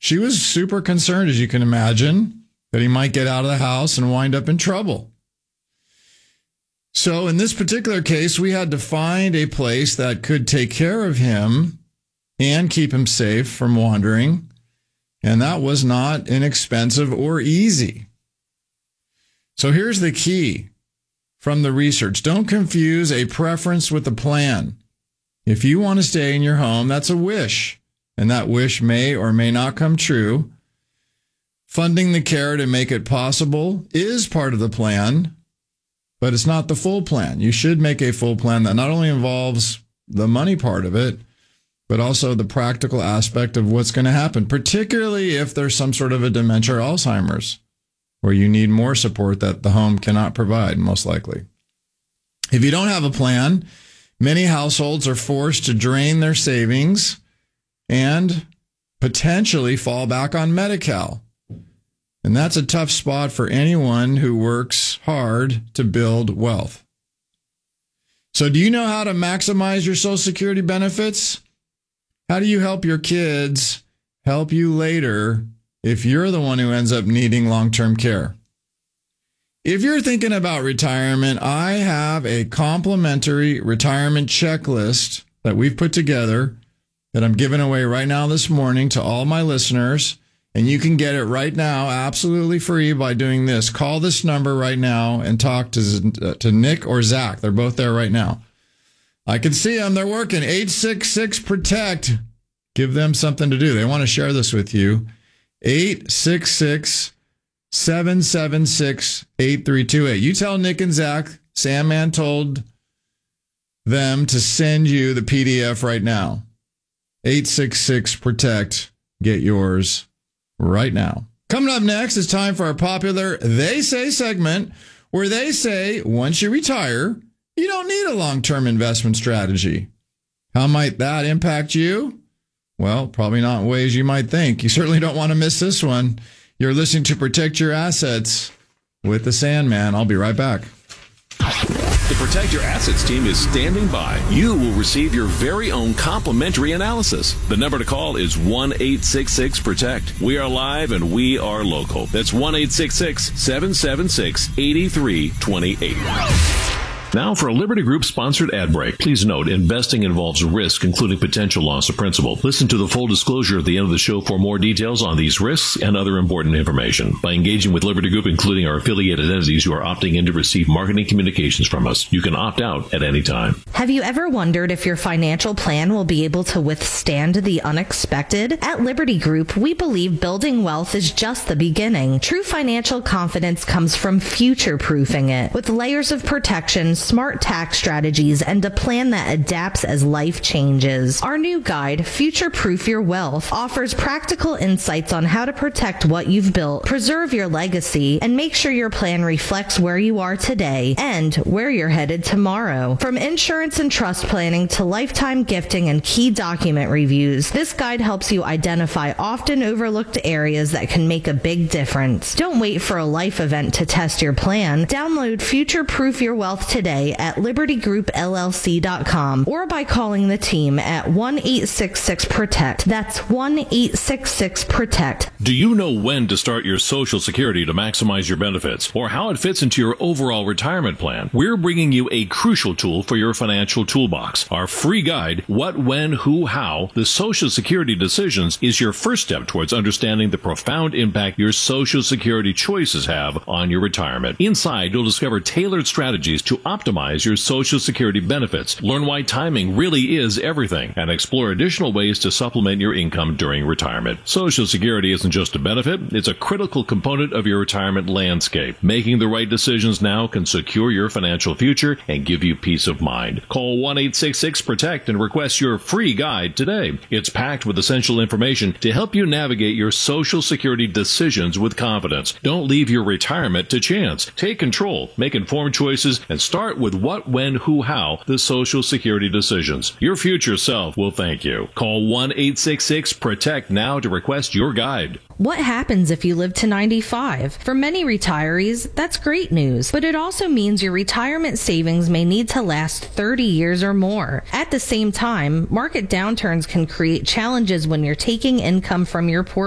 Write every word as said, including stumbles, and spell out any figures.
she was super concerned, as you can imagine, that he might get out of the house and wind up in trouble. So in this particular case, we had to find a place that could take care of him and keep him safe from wandering. And that was not inexpensive or easy. So here's the key from the research. Don't confuse a preference with a plan. If you want to stay in your home, that's a wish, and that wish may or may not come true. Funding the care to make it possible is part of the plan, but it's not the full plan. You should make a full plan that not only involves the money part of it, but also the practical aspect of what's going to happen, particularly if there's some sort of a dementia or Alzheimer's, where you need more support that the home cannot provide, most likely. If you don't have a plan, many households are forced to drain their savings and potentially fall back on Medi-Cal. And that's a tough spot for anyone who works hard to build wealth. So do you know how to maximize your Social Security benefits? How do you help your kids help you later if you're the one who ends up needing long-term care? If you're thinking about retirement, I have a complimentary retirement checklist that we've put together that I'm giving away right now this morning to all my listeners. And you can get it right now absolutely free by doing this. Call this number right now and talk to, to Nick or Zach. They're both there right now. I can see them. They're working. eight six six protect. Give them something to do. They want to share this with you. eight six six, seven seven six, eight three two eight. You tell Nick and Zach, Sandman told them to send you the P D F right now. eight six six protect. Get yours right now. Coming up next, it's time for our popular They Say segment, where they say once you retire, you don't need a long-term investment strategy. How might that impact you? Well, probably not in ways you might think. You certainly don't want to miss this one. You're listening to Protect Your Assets with the Sandman. I'll be right back. The Protect Your Assets team is standing by. You will receive your very own complimentary analysis. The number to call is one eight six six protect. We are live and we are local. That's one eight six six, seven seven six, eight three two eight. Now for a Liberty Group-sponsored ad break. Please note, investing involves risk, including potential loss of principal. Listen to the full disclosure at the end of the show for more details on these risks and other important information. By engaging with Liberty Group, including our affiliated entities, you are opting in to receive marketing communications from us. You can opt out at any time. Have you ever wondered if your financial plan will be able to withstand the unexpected? At Liberty Group, we believe building wealth is just the beginning. True financial confidence comes from future-proofing it, with layers of protection, smart tax strategies, and a plan that adapts as life changes. Our new guide, Future Proof Your Wealth, offers practical insights on how to protect what you've built, preserve your legacy, and make sure your plan reflects where you are today and where you're headed tomorrow. From insurance and trust planning to lifetime gifting and key document reviews, this guide helps you identify often overlooked areas that can make a big difference. Don't wait for a life event to test your plan. Download Future Proof Your Wealth today at liberty group l l c dot com or by calling the team at one eight six six protect. That's one eight six six protect. Do you know when to start your Social Security to maximize your benefits or how it fits into your overall retirement plan? We're bringing you a crucial tool for your financial toolbox. Our free guide, What, When, Who, How, the Social Security Decisions, is your first step towards understanding the profound impact your Social Security choices have on your retirement. Inside, you'll discover tailored strategies to optimize your Social Security benefits, learn why timing really is everything, and explore additional ways to supplement your income during retirement. Social Security isn't just a benefit, it's a critical component of your retirement landscape. Making the right decisions now can secure your financial future and give you peace of mind. Call one eight six six protect and request your free guide today. It's packed with essential information to help you navigate your Social Security decisions with confidence. Don't leave your retirement to chance. Take control, make informed choices, and start with What, When, Who, How, the Social Security Decisions. Your future self will thank you. Call one eight six six protect now to request your guide. What happens if you live to ninety-five? For many retirees, that's great news, but it also means your retirement savings may need to last thirty years or more. At the same time, market downturns can create challenges when you're taking income from your portfolio